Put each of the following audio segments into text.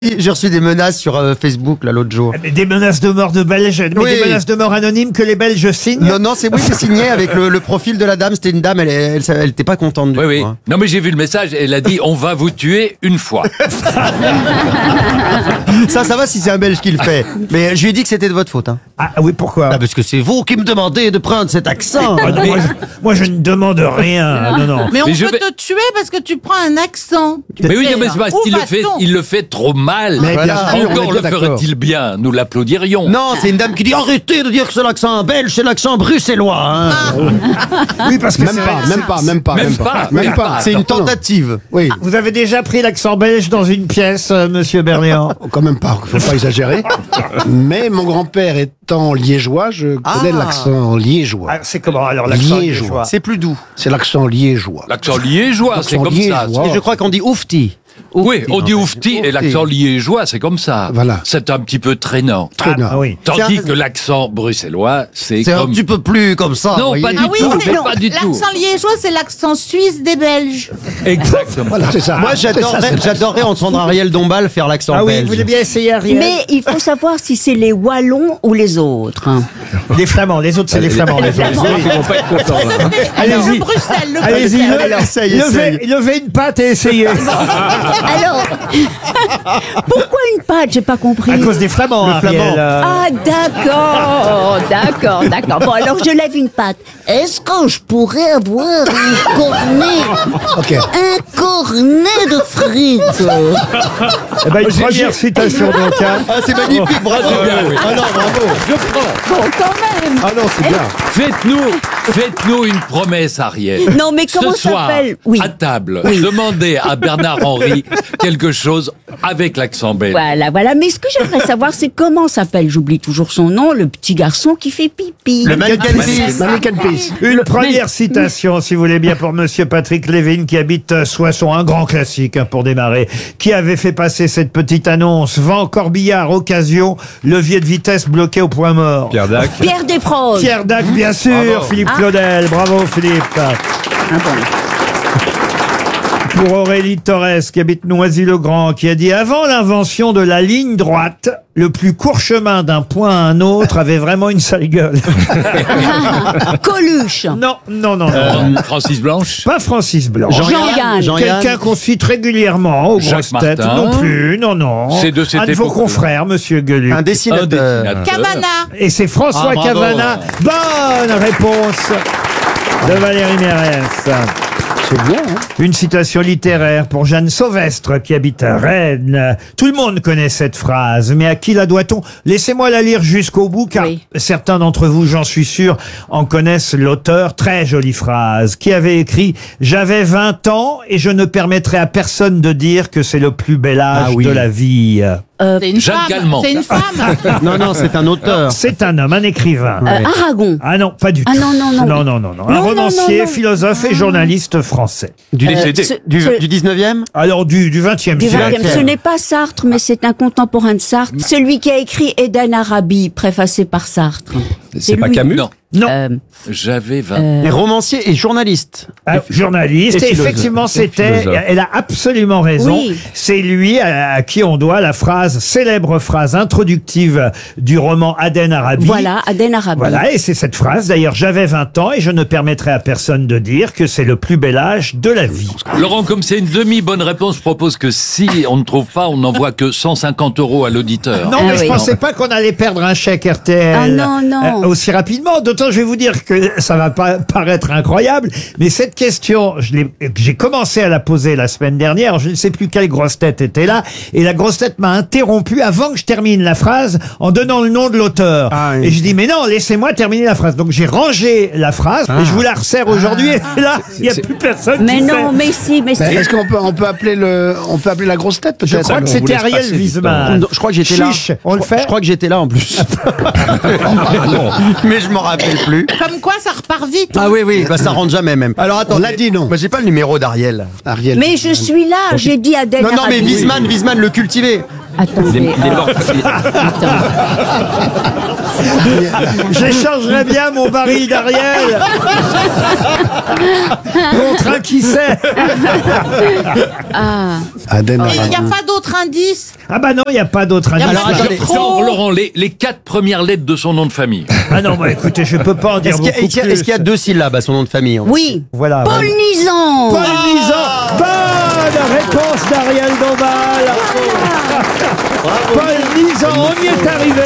J'ai reçu des menaces sur Facebook là l'autre jour. Des menaces de mort de Belges, mais Oui. des menaces de mort anonymes que les Belges signent. Non, c'est moi qui ai signé avec le profil de la dame. C'était une dame, elle était pas contente du Oui, tout. oui. Hein. Non, mais j'ai vu le message. Elle a dit on va vous tuer une fois. Ça va si c'est un Belge qui le fait. Mais je lui ai dit que c'était de votre faute. Hein. Ah oui, pourquoi? Ah, parce que c'est vous qui me demandez de prendre cet accent. Ah non, moi, je ne demande rien. Non. Mais on Mais je peut vais- te tuer parce que tu prends un accent. Mais oui, non, mais c'est parce Où qu'il va-t-on il le fait trop mal. Mais Voilà. bien sûr, on est Encore bien le d'accord. ferait-il bien. Nous l'applaudirions. Non, c'est une dame qui dit arrêtez de dire que c'est l'accent belge, c'est l'accent bruxellois. Hein. Oui, parce que Même pas. C'est une tentative. Oui, vous avez déjà pris l'accent belge dans une pièce, monsieur Berléand? quand même pas, faut pas exagérer. Mais mon grand-père étant liégeois, je connais l'accent liégeois. Ah, c'est comment alors l'accent Liégeois. liégeois? C'est plus doux. C'est l'accent liégeois. L'accent liégeois, c'est L'accent comme ça. liégeois. Et je crois qu'on dit oufti. Oui, on dit oufti et l'accent liégeois, c'est comme ça. Voilà. C'est un petit peu traînant. Traînant. Ah oui. Tandis C'est un- que l'accent bruxellois, c'est C'est un comme... petit peu plus comme ça. Non, voyez. pas du Ah oui, tout. c'est mais non. pas du tout. L'accent liégeois, c'est l'accent suisse des Belges. Exactement. Voilà, c'est ça. Moi, j'adorerais entendre Ariel Dombal faire l'accent Ah oui, belge. vous voulez bien essayer, Ariel? Mais il faut savoir si c'est les Wallons ou les autres. Les Flamands, les autres, c'est les Flamands. les autres. Ils vont pas être contents, là. Alors, Allez-y. le Bruxelles, le Allez-y, Bruxelles. Essaye. levez une patte et essayez. Alors, pourquoi une patte? J'ai pas compris. À cause des Flamands, Ariel. Ah, d'accord. Bon, alors je lève une patte. Est-ce que je pourrais avoir un cornet, Ok. un cornet de frites? Eh ben, une première citation donc. Hein. Ah, c'est magnifique, bravo. Ah non, bravo. Bon, quand même. Ah non, c'est bien. Faites-nous une promesse, Ariel. Non, mais comment Ce soir, s'appelle? Oui. à table, Oui. demandez à Bernard Henry quelque chose avec l'accent belge. Voilà. Mais ce que j'aimerais savoir, c'est comment s'appelle, j'oublie toujours son nom, le petit garçon qui fait pipi. Le mannequin Peace. Mannequin Peace. Une première citation, si vous voulez bien, pour monsieur Patrick Lévin, qui habite Soissons, un grand classique hein, pour démarrer, qui avait fait passer cette petite annonce. Vent Corbillard, occasion, levier de vitesse bloqué au point mort. Pierre Dac. Pierre Desproges. Pierre Dac, bien sûr, Bravo. Philippe Claudel, bravo Philippe. Ah bon. Pour Aurélie Torres, qui habite Noisy-le-Grand, qui a dit « Avant l'invention de la ligne droite, le plus court chemin d'un point à un autre avait vraiment une sale gueule. Coluche. » Non. Francis Blanche. Pas Francis Blanc. Jean-Yann. Quelqu'un qu'on cite régulièrement aux Jacques grosses têtes. Martin. Non plus, non. C'est de cette un de vos époque-là. confrères, monsieur Gueluc. Un dessinateur. dessinateur. Cavana. Et c'est François Ah, bravo. Cavana. Bonne réponse de Valérie Mérès. C'est bien, hein. Une citation littéraire pour Jeanne Sauvestre qui habite à Rennes. Tout le monde connaît cette phrase, mais à qui la doit-on? Laissez-moi la lire jusqu'au bout, car Oui. certains d'entre vous, j'en suis sûr, en connaissent l'auteur. Très jolie phrase. Qui avait écrit « J'avais 20 ans et je ne permettrai à personne de dire que c'est le plus bel âge Ah oui. de la vie. C'est une Jacques femme. Calment. C'est une femme. Non, c'est un auteur. C'est un homme, un écrivain. Aragon. Ah non, pas du Ah tout. non. Non. Un Non, romancier, non. philosophe et journaliste français. Du ce- 19e. Alors, du 20e Du siècle. 20e. Ce n'est pas Sartre, mais c'est un contemporain de Sartre. Celui qui a écrit Eden Arabi, préfacé par Sartre. C'est pas lui. Camus. Non, Non. j'avais 20. Et romancier et journaliste. Journaliste, et et philosophe. effectivement, c'était, philosophe. elle a absolument raison. Oui. C'est lui à qui on doit la célèbre phrase introductive du roman Aden Arabi. Voilà, Eden Arabi. Voilà, et c'est cette phrase, d'ailleurs, j'avais 20 ans et je ne permettrai à personne de dire que c'est le plus bel âge de la vie. Laurent, comme c'est une demi-bonne réponse, je propose que si on ne trouve pas, on n'envoie que 150 € à l'auditeur. Non, Ah mais je oui. pensais pas qu'on allait perdre un chèque RTL Ah non. aussi rapidement. D'autant, je vais vous dire que ça va pas paraître incroyable, mais cette question, j'ai commencé à la poser la semaine dernière. Je ne sais plus quelle grosse tête était là, et la grosse tête m'a interrompu avant que je termine la phrase en donnant le nom de l'auteur. Ah oui. Et je dis mais non, laissez-moi terminer la phrase. Donc j'ai rangé la phrase et je vous la resserre aujourd'hui. Et là, il y a plus personne. Mais qui non, fait. mais si. Est-ce qu'on peut appeler la grosse tête peut-être? Je crois que On vous c'était laisse Ariel passer, Wiesmann. Non, je crois que j'étais là. Chiche, on le fait. Je crois que j'étais là en plus. Mais je m'en rappelle plus. Comme quoi, ça repart vite. Ah oui, bah, ça rentre jamais même. Alors attends, On l'a dit, non. Bah, j'ai pas le numéro d'Ariel. Ariel. Mais je suis là, j'ai dit Eden Non, mais Arabi. Wiesmann le cultivé. Attendez. J'échangerais bien mon baril d'Ariel contre un qui sait. Aden Et il n'y a Arabi. pas d'autres indices. Ah bah non, il n'y a pas d'autre indice. Alors, attendez. Non, Laurent, les 4 premières lettres de son nom de famille. Ah non, bah écoutez, je peux pas en dire Est-ce beaucoup qu'il y a, plus. est-ce qu'il y a 2 syllabes à son nom de famille? Oui. Voilà. Paul Nizan. Paul Nizan. Bonne réponse d'Ariel Dombal. Paul Nizan, on y est arrivé.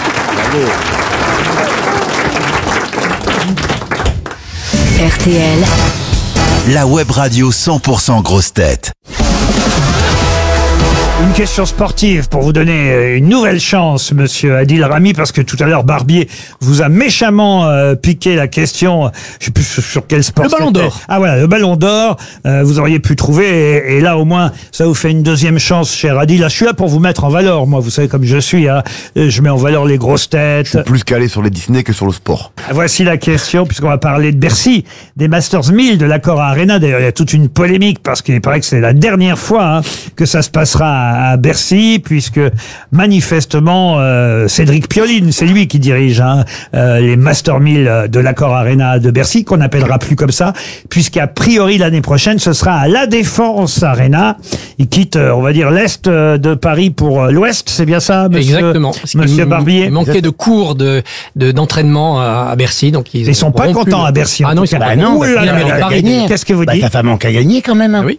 RTL, La web radio 100% grosse tête. Une question sportive pour vous donner une nouvelle chance, monsieur Adil Rami, parce que tout à l'heure, Barbier vous a méchamment piqué la question, je sais plus sur quel sport. Le ballon c'était. d'or. Ah voilà, le ballon d'or, vous auriez pu trouver, et là au moins, ça vous fait une deuxième chance, cher Adil. Là, je suis là pour vous mettre en valeur, moi, vous savez comme je suis, hein. Je mets en valeur les grosses têtes. Plus calé sur les Disney que sur le sport. Voici la question, puisqu'on va parler de Bercy, des Masters 1000 de l'Accor Arena. D'ailleurs, il y a toute une polémique, parce qu'il paraît que c'est la dernière fois que ça se passera à Bercy, puisque manifestement, Cédric Pioline, c'est lui qui dirige les Masters 1000 de l'Accor Arena de Bercy, qu'on n'appellera plus comme ça, puisqu'a priori, l'année prochaine, ce sera à La Défense Arena. Il quitte, on va dire, l'Est de Paris pour l'Ouest, c'est bien ça, monsieur, Exactement. Parce qu'il monsieur Barbier? Il manquait de cours d'entraînement à Bercy, donc Ils sont pas rompu. contents à Bercy. en Ah non, tout ils sont cas. pas Ouh contents. là Il là a mérité là de là. gagner. Qu'est-ce que vous Bah, dites? ça fait manque à gagner quand même. Oui.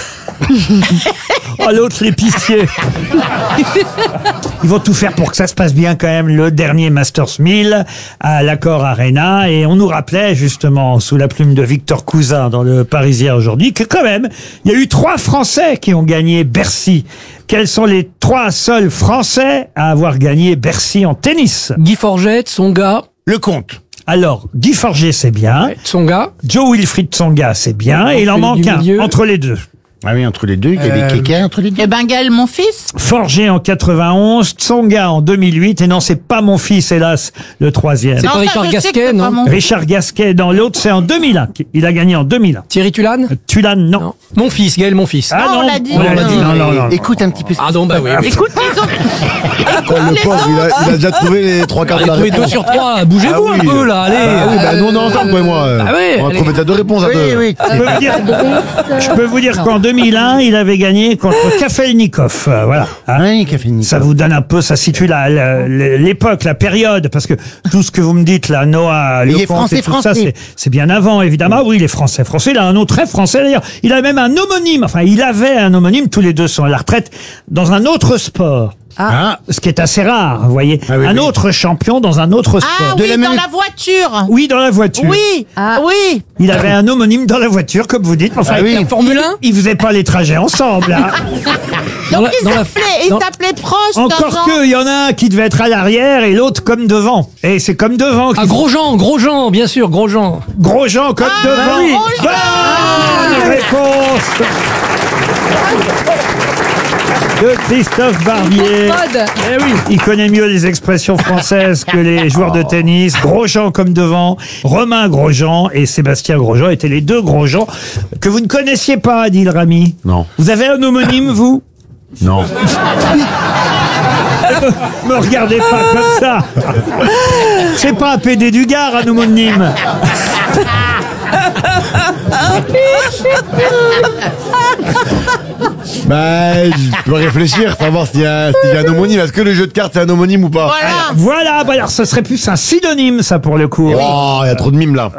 Oh, l'autre, l'épicier. Ils vont tout faire pour que ça se passe bien quand même, le dernier Masters 1000 à l'Accor Arena. Et on nous rappelait justement, sous la plume de Victor Cousin dans le Parisien aujourd'hui, que quand même, il y a eu 3 Français qui ont gagné Bercy. Quels sont les 3 seuls Français à avoir gagné Bercy en tennis? Guy Forget, Tsonga. Le compte. Alors, Guy Forget, c'est bien. Tsonga. Joe Wilfried Tsonga, c'est bien. Et il en Celui manque du un, milieu. entre les deux. Ah oui, entre les deux, il y avait quelqu'un entre les deux. Eh ben, Gaël, mon fils. Forger en 91, Tsonga en 2008, et non, c'est pas mon fils, hélas, le 3e. C'est Non, pas ça, Richard je sais que Gasquet, c'est pas non mon- Richard Gasquet dans l'autre, c'est en 2001. Il a gagné en 2001. Thierry Tulane. Tulane, non. Non. Mon fix, Gaël, mon fils. Ah Non, non, on l'a dit. on l'a dit. Non. Écoute un petit peu. Ah non, bah oui. Écoute, ils ont. Le pauvre, il a déjà trouvé les 3 quarts de Allez, la trouvez réponse. 2 sur 3. Bougez-vous Ah oui. un peu, là. Allez. Ah oui, bah nous on est ensemble, toi et moi. Ah ouais, On a allez. trouvé déjà 2 réponses à deux. Oui. Je peux vous dire qu'en 2001, il avait gagné contre Kafelnikov. Voilà. Hein. Oui, qui a fini. Ça vous donne un peu, ça situe l'époque, la période, parce que tout ce que vous me dites là, Noah, Mais il est Lecomte et tout ça, français. c'est bien avant, évidemment. Oui, il est français. Il a un nom très français d'ailleurs. Il a même un homonyme. Enfin, il avait un homonyme. Tous les deux sont à la retraite dans un autre sport. Ah. Ce qui est assez rare, vous voyez. Ah oui, un oui. autre champion dans un autre sport. Ah oui, dans la voiture. Oui, dans la voiture. Oui, oui. Il avait un homonyme dans la voiture, comme vous dites. Enfin, Ah oui. il- Formule 1. il faisait pas les trajets ensemble. Hein. Donc il dans la- s'appelait Prost. Encore dans que, il y en a un qui devait être à l'arrière et l'autre comme devant. Et c'est comme devant. Ah, Grosjean, bien sûr, Grosjean. Grosjean comme Ah, devant. oui. Bonne réponse de Christophe Barbier. Eh oui. Il connaît mieux les expressions françaises que les joueurs de tennis. Grosjean comme devant, Romain Grosjean et Sébastien Grosjean étaient les 2 Grosjean que vous ne connaissiez pas, Adil Rami. Non. Vous avez un homonyme, vous? Non. Me regardez pas comme ça. C'est pas un PD du Gard, un homonyme. Bah, je peux réfléchir, savoir s'il y a un homonyme. Est-ce que le jeu de cartes c'est un homonyme ou pas? Voilà. Voilà, bah alors ce serait plus un synonyme, ça, pour le coup. Oh, il y a trop de mimes là.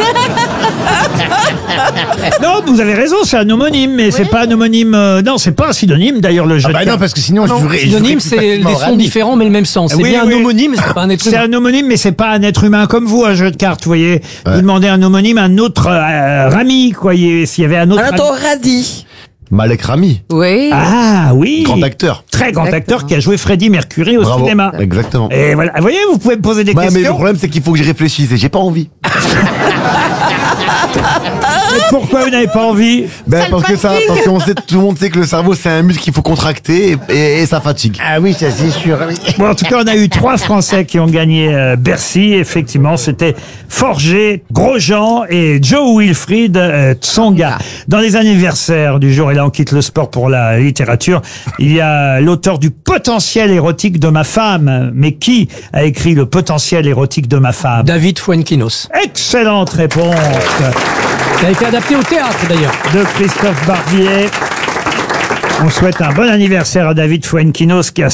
Non, vous avez raison, c'est un homonyme, mais c'est pas un homonyme. Non, c'est pas un synonyme, d'ailleurs, le jeu Ah de bah non, cartes. parce que sinon, je jouerais. Synonyme, c'est des sons différents, mais le même sens. C'est Oui, bien oui. un homonyme, mais c'est pas un être C'est humain. un homonyme, mais c'est pas un être humain comme vous, un jeu de cartes, vous voyez. Vous demandez un homonyme, un autre Rami, quoi. S'il y avait un autre. Radis. Malek Rami, Oui. Ah oui. grand acteur. Très grand Exactement. acteur qui a joué Freddie Mercury au Bravo. cinéma. Exactement. Et voilà. Vous voyez, vous pouvez me poser des Bah, mais le questions. problème c'est qu'il faut que je réfléchisse et j'ai pas envie. Et pourquoi vous n'avez pas envie? Ben, parce que fatigue. tout le monde sait que le cerveau c'est un muscle qu'il faut contracter et ça fatigue. Ah oui, ça c'est sûr. Bon, en tout cas, on a eu 3 Français qui ont gagné Bercy. Effectivement, c'était Forger, Grosjean et Joe Wilfried Tsonga. Dans les anniversaires du jour, et là on quitte le sport pour la littérature, il y a l'auteur du Potentiel érotique de ma femme. Mais qui a écrit le Potentiel érotique de ma femme? David Fuenquinos. Excellente réponse Ça a été adapté au théâtre d'ailleurs. de Christophe Barbier. On souhaite un bon anniversaire à David Fuenquinos qui a